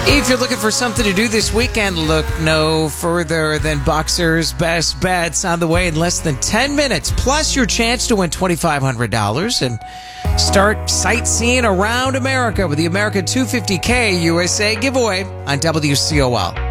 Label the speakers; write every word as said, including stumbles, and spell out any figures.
Speaker 1: If you're looking for something to do this weekend, look no further than Boxer's Best Bets on the way in less than ten minutes, plus your chance to win twenty-five hundred dollars and start sightseeing around America with the America two fifty K U S A giveaway on W C O L.